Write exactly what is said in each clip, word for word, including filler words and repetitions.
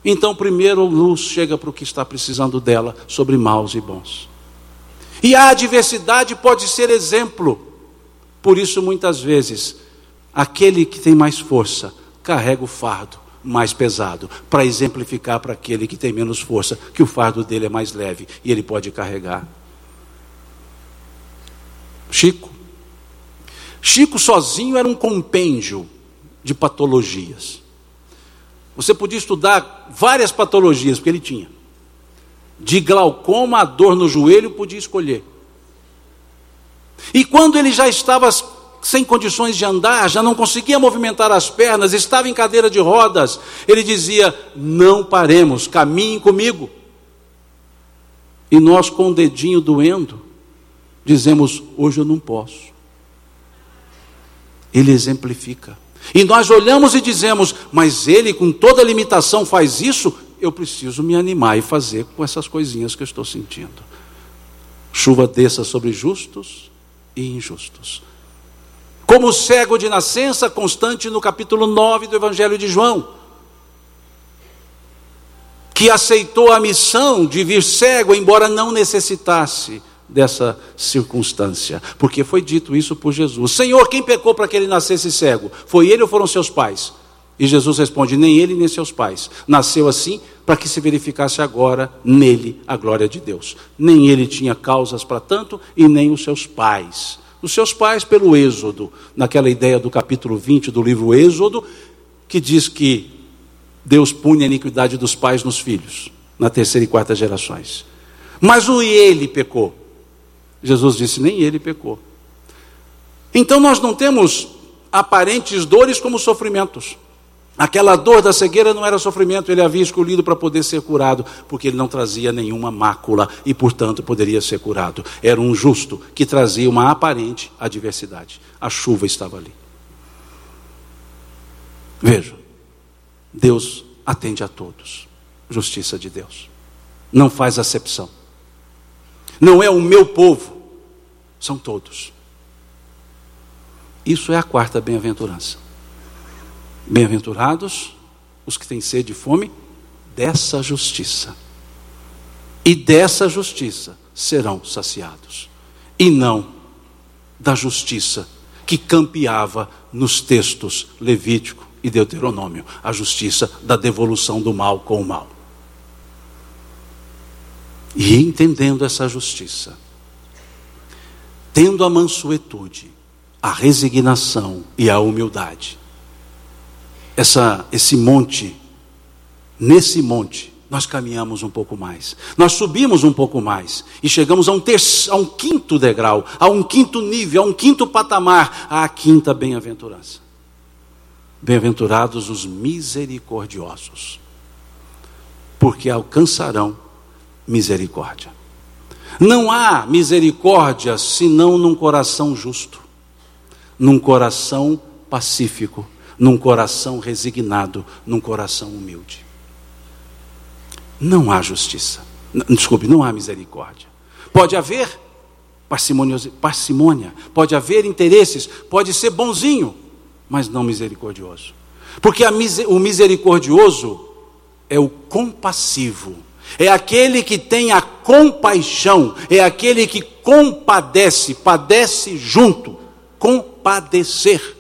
Então primeiro luz chega para o que está precisando dela, sobre maus e bons. E a adversidade pode ser exemplo. Por isso muitas vezes, aquele que tem mais força, carrega o fardo mais pesado, para exemplificar para aquele que tem menos força, que o fardo dele é mais leve, e ele pode carregar. Chico. Chico sozinho era um compêndio de patologias. Você podia estudar várias patologias, porque ele tinha. De glaucoma a dor no joelho, podia escolher. E quando ele já estava sem condições de andar, já não conseguia movimentar as pernas, estava em cadeira de rodas, ele dizia: não paremos, caminhem comigo. E nós, com o dedinho doendo, dizemos: hoje eu não posso. Ele exemplifica. E nós olhamos e dizemos: mas ele com toda limitação faz isso, eu preciso me animar e fazer com essas coisinhas que eu estou sentindo. Chuva desça sobre justos e injustos. Como o cego de nascença, constante no capítulo nove do Evangelho de João, que aceitou a missão de vir cego, embora não necessitasse dessa circunstância, porque foi dito isso por Jesus: Senhor, quem pecou para que ele nascesse cego? Foi ele ou foram seus pais? E Jesus responde: nem ele nem seus pais. Nasceu assim para que se verificasse agora nele a glória de Deus. Nem ele tinha causas para tanto, e nem os seus pais. Os seus pais pelo Êxodo, naquela ideia do capítulo vinte do livro Êxodo, que diz que Deus pune a iniquidade dos pais nos filhos, na terceira e quarta gerações. Mas o ele pecou. Jesus disse: nem ele pecou. Então nós não temos aparentes dores como sofrimentos. Aquela dor da cegueira não era sofrimento, ele havia escolhido para poder ser curado, porque ele não trazia nenhuma mácula e, portanto, poderia ser curado. Era um justo que trazia uma aparente adversidade. A chuva estava ali. Vejam, Deus atende a todos. Justiça de Deus. Não faz acepção. Não é o meu povo, são todos. Isso é a quarta bem-aventurança. Bem-aventurados os que têm sede e fome dessa justiça. E dessa justiça serão saciados. E não da justiça que campeava nos textos Levítico e Deuteronômio. A justiça da devolução do mal com o mal. E entendendo essa justiça, tendo a mansuetude, a resignação e a humildade, essa, esse monte, nesse monte, nós caminhamos um pouco mais, nós subimos um pouco mais, e chegamos a um, terço, a um quinto degrau, a um quinto nível, a um quinto patamar, à quinta bem-aventurança. Bem-aventurados os misericordiosos, porque alcançarão misericórdia. Não há misericórdia senão num coração justo, num coração pacífico, num coração resignado, num coração humilde. Não há justiça, desculpe, não há misericórdia. Pode haver parcimônia, pode haver interesses, pode ser bonzinho, mas não misericordioso. Porque a, o misericordioso é o compassivo, é aquele que tem a compaixão, é aquele que compadece, padece junto, compadecer.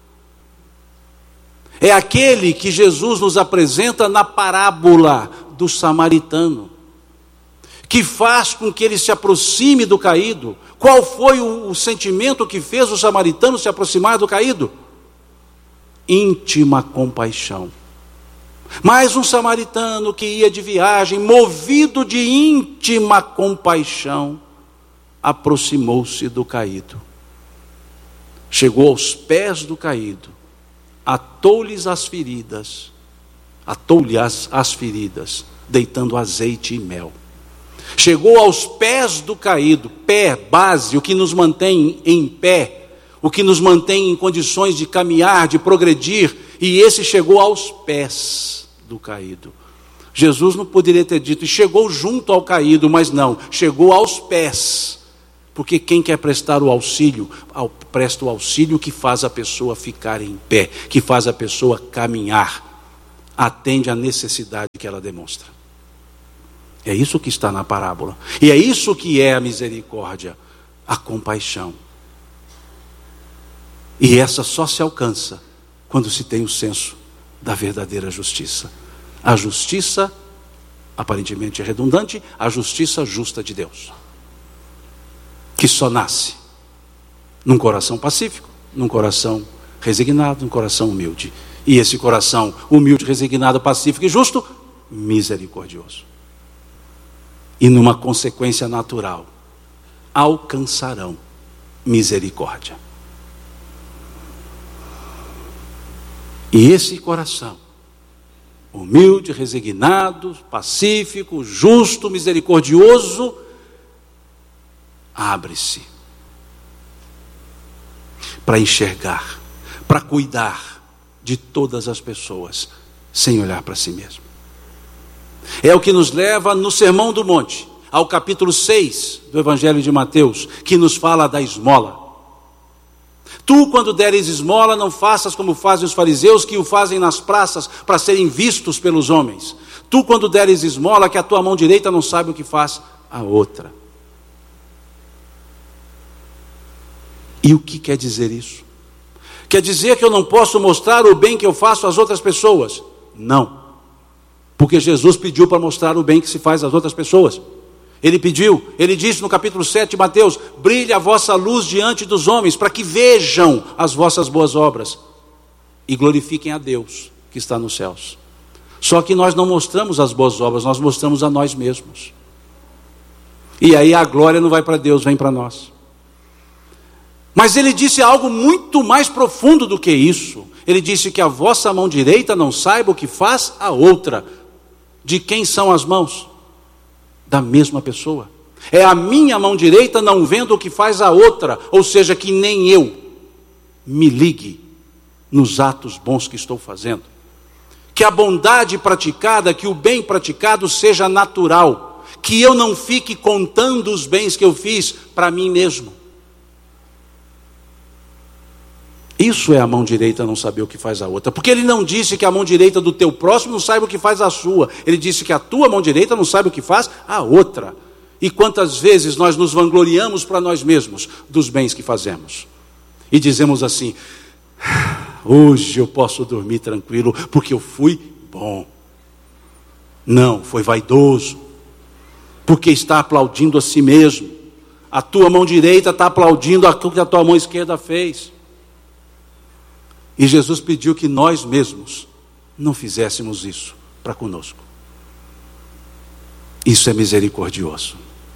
É aquele que Jesus nos apresenta na parábola do samaritano, que faz com que ele se aproxime do caído. Qual foi o, o sentimento que fez o samaritano se aproximar do caído? Íntima compaixão. Mas um samaritano que ia de viagem, movido de íntima compaixão, aproximou-se do caído. Chegou aos pés do caído, atou-lhes as feridas, atou-lhe as, as feridas, deitando azeite e mel. Chegou aos pés do caído, pé, base, o que nos mantém em pé, o que nos mantém em condições de caminhar, de progredir, e esse chegou aos pés do caído. Jesus não poderia ter dito, e chegou junto ao caído, mas não, chegou aos pés. Porque quem quer prestar o auxílio, presta o auxílio que faz a pessoa ficar em pé, que faz a pessoa caminhar atende à necessidade que ela demonstra. É isso que está na parábola. E é isso que é a misericórdia, a compaixão. E essa só se alcança quando se tem o senso da verdadeira justiça. A justiça, aparentemente redundante, a justiça justa de Deus. Que só nasce num coração pacífico, num coração resignado, num coração humilde. E esse coração humilde, resignado, pacífico e justo, misericordioso. E numa consequência natural, alcançarão misericórdia. E esse coração, humilde, resignado, pacífico, justo, misericordioso, abre-se para enxergar, para cuidar de todas as pessoas, sem olhar para si mesmo. É o que nos leva no Sermão do Monte, ao capítulo seis do Evangelho de Mateus, que nos fala da esmola. Tu, quando deres esmola, não faças como fazem os fariseus, que o fazem nas praças para serem vistos pelos homens. Tu, quando deres esmola, que a tua mão direita não sabe o que faz a outra. E o que quer dizer isso? Quer dizer que eu não posso mostrar o bem que eu faço às outras pessoas? Não. Porque Jesus pediu para mostrar o bem que se faz às outras pessoas. Ele pediu, ele disse no capítulo sete de Mateus: brilhe a vossa luz diante dos homens, para que vejam as vossas boas obras e glorifiquem a Deus que está nos céus. Só que nós não mostramos as boas obras, nós mostramos a nós mesmos. E aí a glória não vai para Deus, vem para nós. Mas ele disse algo muito mais profundo do que isso. Ele disse que a vossa mão direita não saiba o que faz a outra. De quem são as mãos? Da mesma pessoa. É a minha mão direita não vendo o que faz a outra, ou seja, que nem eu me ligue nos atos bons que estou fazendo. Que a bondade praticada, que o bem praticado seja natural. Que eu não fique contando os bens que eu fiz para mim mesmo. Isso é a mão direita não saber o que faz a outra. Porque ele não disse que a mão direita do teu próximo não saiba o que faz a sua. Ele disse que a tua mão direita não sabe o que faz a outra. E quantas vezes nós nos vangloriamos para nós mesmos dos bens que fazemos. E dizemos assim: hoje eu posso dormir tranquilo porque eu fui bom. Não, foi vaidoso. Porque está aplaudindo a si mesmo. A tua mão direita está aplaudindo aquilo que a tua mão esquerda fez. E Jesus pediu que nós mesmos não fizéssemos isso para conosco. Isso é misericordioso.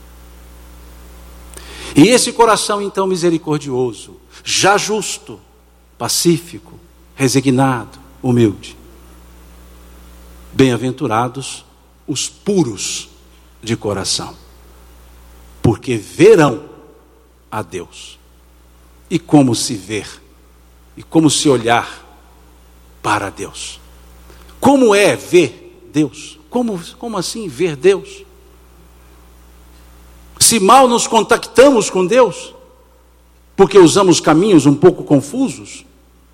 E esse coração então misericordioso, já justo, pacífico, resignado, humilde. Bem-aventurados os puros de coração, porque verão a Deus. E como se ver? E como se olhar para Deus? Como é ver Deus? Como, como assim ver Deus? Se mal nos contactamos com Deus, porque usamos caminhos um pouco confusos,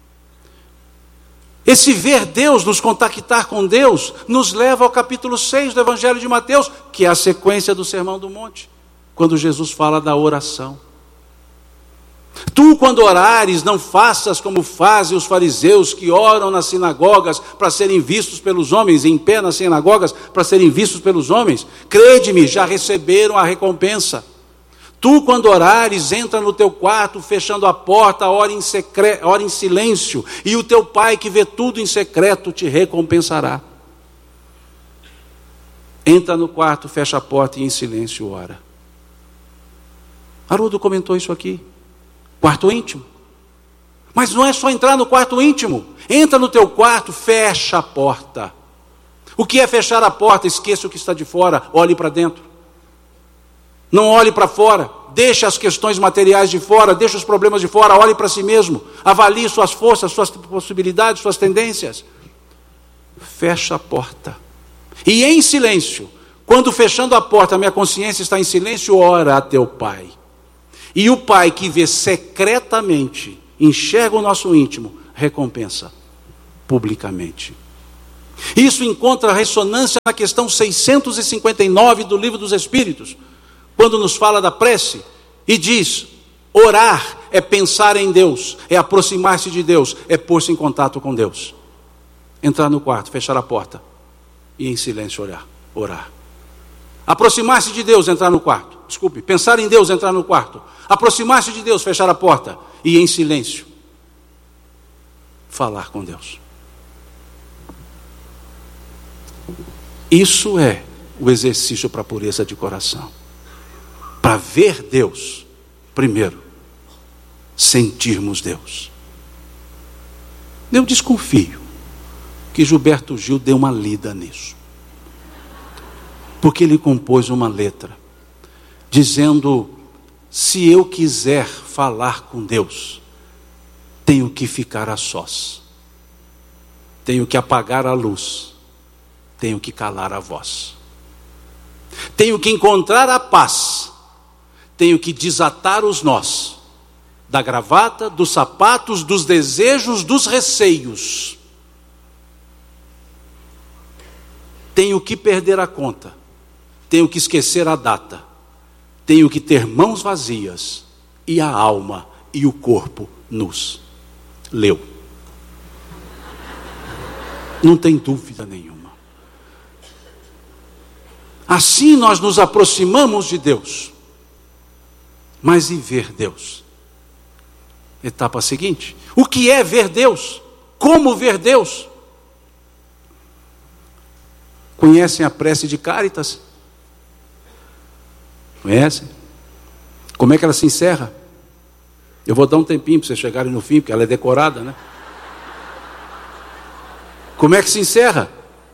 esse ver Deus, nos contactar com Deus, nos leva ao capítulo seis do Evangelho de Mateus, que é a sequência do Sermão do Monte, quando Jesus fala da oração. Tu, quando orares, não faças como fazem os fariseus, que oram nas sinagogas para serem vistos pelos homens, em pé nas sinagogas para serem vistos pelos homens. Crede-me, já receberam a recompensa. Tu, quando orares, entra no teu quarto, fechando a porta, ora em, secre... ora em silêncio, e o teu pai, que vê tudo em secreto, te recompensará. Entra no quarto, fecha a porta e em silêncio ora. Haroldo comentou isso aqui. Quarto íntimo. Mas não é só entrar no quarto íntimo. Entra no teu quarto, fecha a porta. O que é fechar a porta? Esqueça o que está de fora, olhe para dentro. Não olhe para fora. Deixe as questões materiais de fora, deixe os problemas de fora, olhe para si mesmo. Avalie suas forças, suas possibilidades, suas tendências. Fecha a porta. E em silêncio, quando fechando a porta, minha consciência está em silêncio, ora a teu Pai. E o Pai que vê secretamente, enxerga o nosso íntimo, recompensa publicamente. Isso encontra ressonância na questão seiscentos e cinquenta e nove do Livro dos Espíritos, quando nos fala da prece e diz: orar é pensar em Deus, é aproximar-se de Deus, é pôr-se em contato com Deus. Entrar no quarto, fechar a porta e em silêncio orar. orar. Aproximar-se de Deus, entrar no quarto. Desculpe, pensar em Deus, entrar no quarto. Aproximar-se de Deus, fechar a porta e em silêncio falar com Deus. Isso é o exercício para a pureza de coração. Para ver Deus, primeiro, sentirmos Deus. Eu desconfio que Gilberto Gil deu uma lida nisso, porque ele compôs uma letra dizendo: se eu quiser falar com Deus, tenho que ficar a sós, tenho que apagar a luz, tenho que calar a voz, tenho que encontrar a paz, tenho que desatar os nós da gravata, dos sapatos, dos desejos, dos receios. Tenho que perder a conta, tenho que esquecer a data, tenho que ter mãos vazias e a alma e o corpo nus. Leu. Não tem dúvida nenhuma. Assim nós nos aproximamos de Deus. Mas e ver Deus? Etapa seguinte: o que é ver Deus? Como ver Deus? Conhecem a prece de Cáritas? Conhecem? Como é que ela se encerra? Eu vou dar um tempinho para vocês chegarem no fim, porque ela é decorada, né? Como é que se encerra?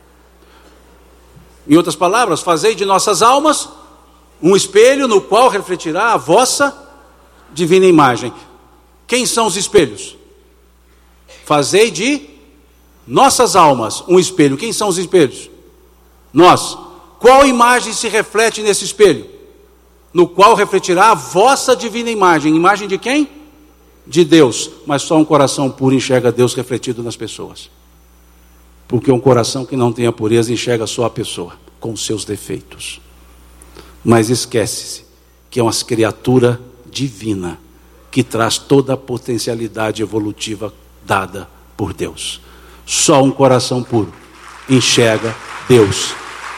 Em outras palavras, fazei de nossas almas um espelho no qual refletirá a vossa divina imagem. Quem são os espelhos? Fazei de nossas almas um espelho. Quem são os espelhos? Nós. Qual imagem se reflete nesse espelho? No qual refletirá a vossa divina imagem. Imagem de quem? De Deus. Mas só um coração puro enxerga Deus refletido nas pessoas. Porque um coração que não tem a pureza enxerga só a pessoa, com os seus defeitos. Mas esquece-se que é uma criatura divina, que traz toda a potencialidade evolutiva dada por Deus. Só um coração puro enxerga Deus.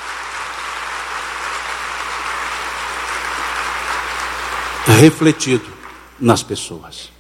Refletido nas pessoas.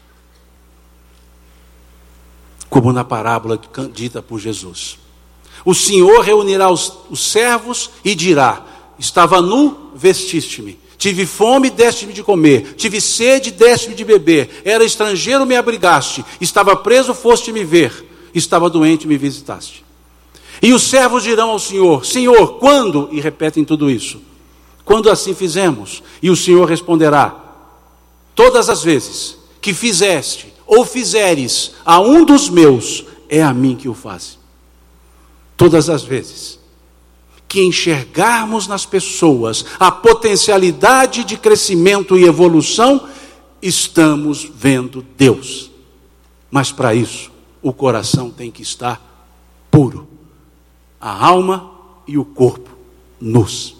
Como na parábola dita por Jesus. O Senhor reunirá os, os servos e dirá: estava nu, vestiste-me. Tive fome, deste-me de comer. Tive sede, deste-me de beber. Era estrangeiro, me abrigaste. Estava preso, foste-me ver. Estava doente, me visitaste. E os servos dirão ao Senhor: Senhor, quando? E repetem tudo isso. Quando assim fizemos? E o Senhor responderá: todas as vezes que fizeste ou fizeres a um dos meus, é a mim que o faz. Todas as vezes que enxergarmos nas pessoas a potencialidade de crescimento e evolução, estamos vendo Deus. Mas para isso, o coração tem que estar puro, a alma e o corpo nus,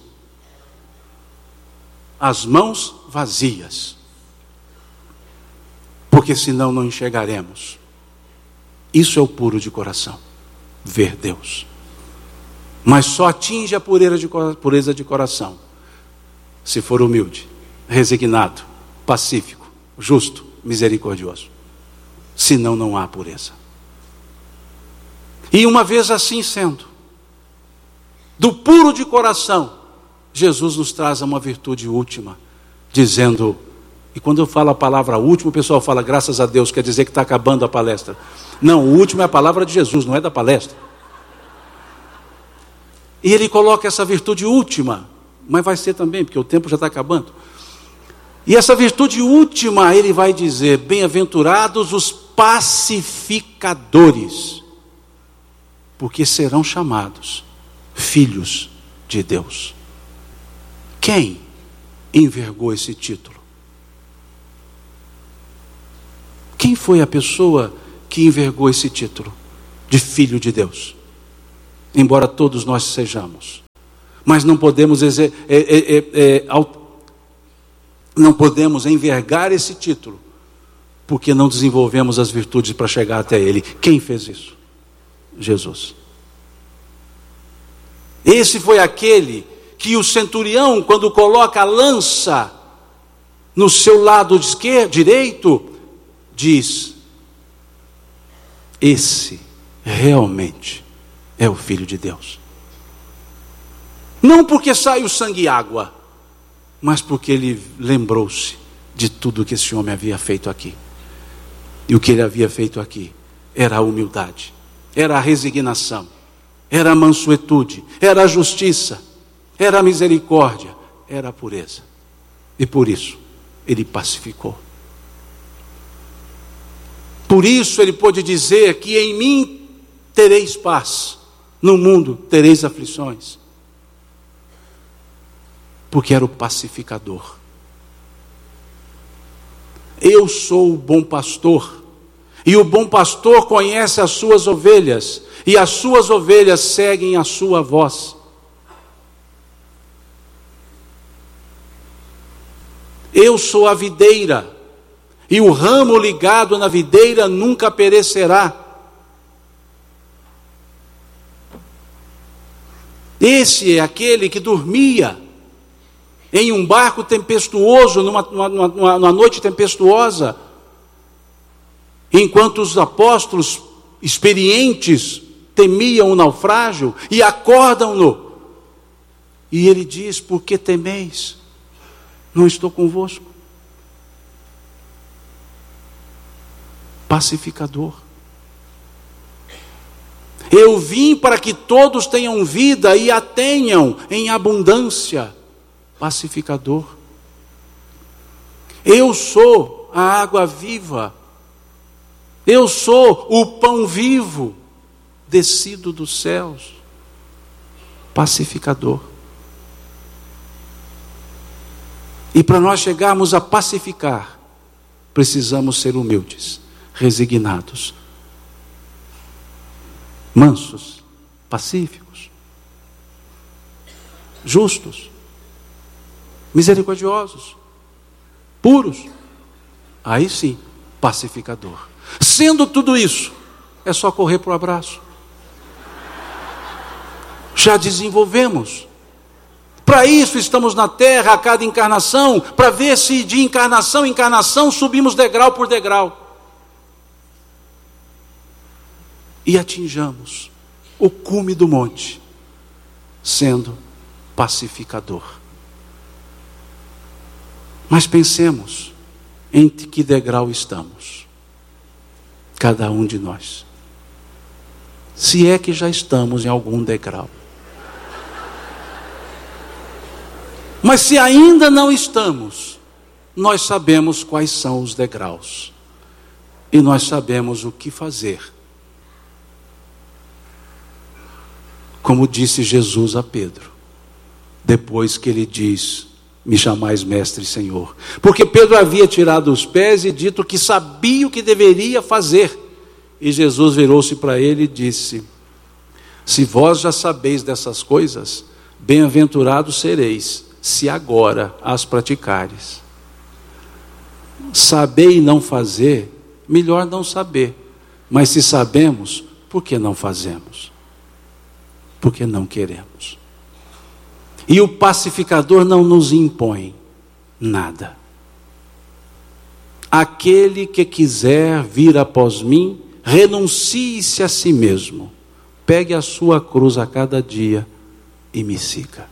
as mãos vazias, porque senão não enxergaremos. Isso é o puro de coração, ver Deus. Mas só atinge a pureza de, pureza de coração se for humilde, resignado, pacífico, justo, misericordioso. Senão não há pureza. E uma vez assim sendo, do puro de coração, Jesus nos traz uma virtude última, dizendo, e quando eu falo a palavra último, o pessoal fala, graças a Deus, quer dizer que está acabando a palestra. Não, o último é a palavra de Jesus, não é da palestra. E ele coloca essa virtude última, mas vai ser também, porque o tempo já está acabando. E essa virtude última, ele vai dizer, bem-aventurados os pacificadores, porque serão chamados filhos de Deus. Quem envergou esse título? Quem foi a pessoa que envergou esse título de filho de Deus? embora todos nós sejamos. Mas não podemos, exer- é, é, é, é, não podemos envergar esse título, porque não desenvolvemos as virtudes para chegar até Ele. Quem fez isso? Jesus. Esse foi aquele que o centurião, quando coloca a lança no seu lado esquerdo, direito, diz: esse realmente é o Filho de Deus. Não porque saiu sangue e água, mas porque ele lembrou-se de tudo que esse homem havia feito aqui. E o que ele havia feito aqui era a humildade, era a resignação, era a mansuetude, era a justiça, era a misericórdia, era a pureza. E por isso ele pacificou. Por isso ele pôde dizer que em mim tereis paz, no mundo tereis aflições. Porque era o pacificador. Eu sou o bom pastor, e o bom pastor conhece as suas ovelhas, e as suas ovelhas seguem a sua voz. Eu sou a videira, e o ramo ligado na videira nunca perecerá. Esse é aquele que dormia em um barco tempestuoso, numa, numa, numa, numa noite tempestuosa, enquanto os apóstolos experientes temiam o naufrágio e acordam-no. E ele diz: por que temeis? Não estou convosco. Pacificador. Eu vim para que todos tenham vida e a tenham em abundância. Pacificador. Eu sou a água viva. Eu sou o pão vivo descido dos céus. Pacificador. E para nós chegarmos a pacificar, precisamos ser humildes, resignados, mansos, pacíficos, justos, misericordiosos, puros. Aí sim, pacificador. Sendo tudo isso, é só correr para o abraço. Já desenvolvemos. Para isso estamos na terra a cada encarnação, para ver se de encarnação em encarnação subimos degrau por degrau. E atinjamos o cume do monte, sendo pacificador. Mas pensemos em que degrau estamos, cada um de nós. Se é que já estamos em algum degrau. Mas se ainda não estamos, nós sabemos quais são os degraus. E nós sabemos o que fazer. Como disse Jesus a Pedro, depois que ele diz: me chamais mestre e senhor. Porque Pedro havia tirado os pés e dito que sabia o que deveria fazer. E Jesus virou-se para ele e disse: se vós já sabeis dessas coisas, bem-aventurados sereis, se agora as praticares. Saber e não fazer, melhor não saber. Mas se sabemos, por que não fazemos? Porque não queremos. E o pacificador não nos impõe nada. Aquele que quiser vir após mim, renuncie-se a si mesmo, pegue a sua cruz a cada dia e me siga.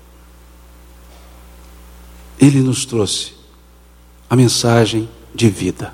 Ele nos trouxe a mensagem de vida,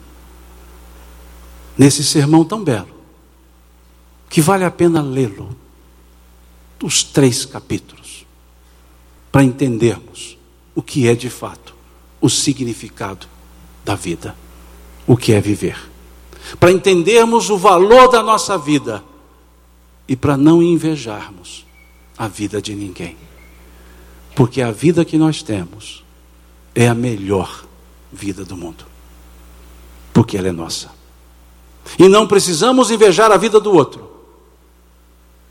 nesse sermão tão belo, que vale a pena lê-lo, os três capítulos, para entendermos o que é de fato o significado da vida, o que é viver, para entendermos o valor da nossa vida e para não invejarmos a vida de ninguém, porque a vida que nós temos é a melhor vida do mundo, porque ela é nossa. E não precisamos invejar a vida do outro,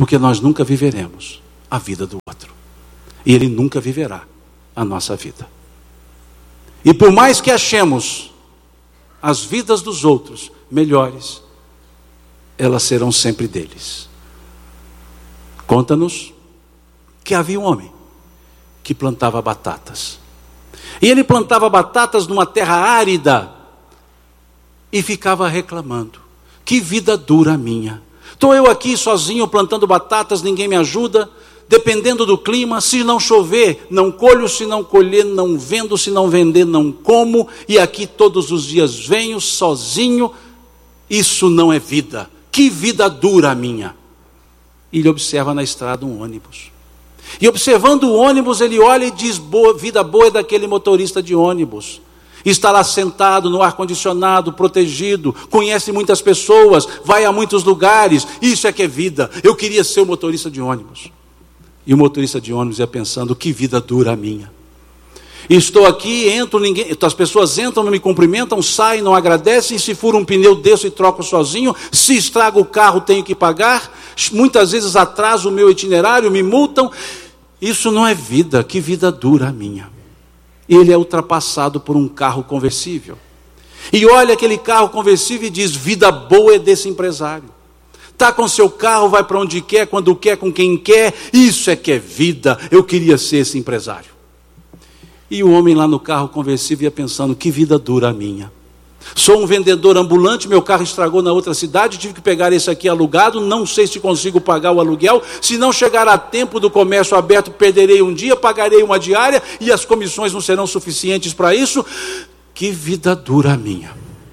Porque nós nunca viveremos a vida do outro. E ele nunca viverá a nossa vida. E por mais que achemos as vidas dos outros melhores, elas serão sempre deles. Conta-nos que havia um homem que plantava batatas. E ele plantava batatas numa terra árida e ficava reclamando: que vida dura a minha. Estou eu aqui sozinho plantando batatas, ninguém me ajuda. Dependendo do clima, se não chover, não colho, se não colher, não vendo, se não vender, não como. E aqui todos os dias venho sozinho. Isso não é vida. Que vida dura a minha. E ele observa na estrada um ônibus. E observando o ônibus, ele olha e diz: boa, vida boa é daquele motorista de ônibus. Está lá sentado no ar-condicionado, protegido, conhece muitas pessoas, vai a muitos lugares. Isso é que é vida. Eu queria ser o motorista de ônibus. E o motorista de ônibus ia pensando: que vida dura a minha. Estou aqui, entro, ninguém, as pessoas entram, não me cumprimentam, saem, não agradecem. Se fura um pneu, desço e troco sozinho. Se estraga o carro, tenho que pagar. Muitas vezes atraso o meu itinerário, me multam. Isso não é vida. Que vida dura a minha. Ele é ultrapassado por um carro conversível. E olha aquele carro conversível e diz: vida boa é desse empresário. Está com seu carro, vai para onde quer, quando quer, com quem quer. Isso é que é vida. Eu queria ser esse empresário. E o homem lá no carro conversível ia pensando: que vida dura a minha. Sou um vendedor ambulante, meu carro estragou na outra cidade, tive que pegar esse aqui alugado, não sei se consigo pagar o aluguel. Se não chegar a tempo do comércio aberto, perderei um dia, pagarei uma diária e as comissões não serão suficientes para isso. Que vida dura a minha.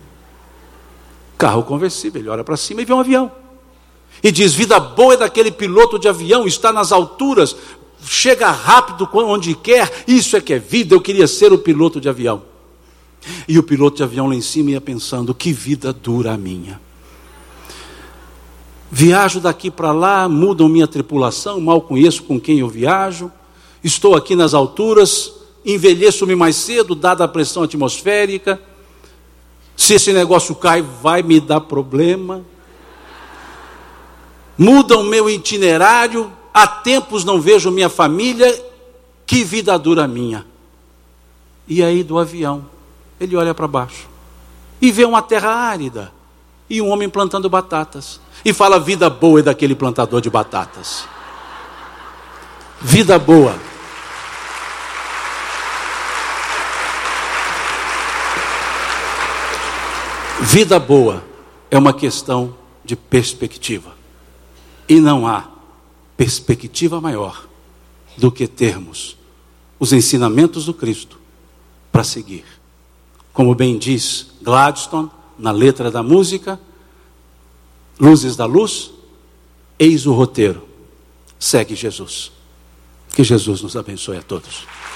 Carro conversível, ele olha para cima e vê um avião. E diz: vida boa é daquele piloto de avião, está nas alturas, chega rápido onde quer. Isso é que é vida. Eu queria ser o piloto de avião. E o piloto de avião lá em cima ia pensando: que vida dura a minha. Viajo daqui para lá, mudam minha tripulação, mal conheço com quem eu viajo. Estou aqui nas alturas, envelheço-me mais cedo, dada a pressão atmosférica. Se esse negócio cai, vai me dar problema. Mudam meu itinerário, há tempos não vejo minha família, que vida dura a minha. E aí do avião, ele olha para baixo e vê uma terra árida e um homem plantando batatas. E fala: vida boa é daquele plantador de batatas. Vida boa. Vida boa é uma questão de perspectiva. E não há perspectiva maior do que termos os ensinamentos do Cristo para seguir. Como bem diz Gladstone na letra da música: Luzes da luz, eis o roteiro, segue Jesus. Que Jesus nos abençoe a todos.